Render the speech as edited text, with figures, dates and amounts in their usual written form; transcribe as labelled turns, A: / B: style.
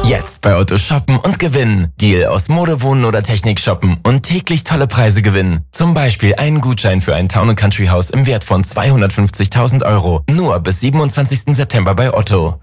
A: Jetzt bei Otto shoppen und gewinnen. Deal aus Mode, Wohnen oder Technik shoppen und täglich tolle Preise gewinnen. Zum Beispiel einen Gutschein für ein Town & Country Haus im Wert von 250.000 €. Nur bis 27. September bei Otto.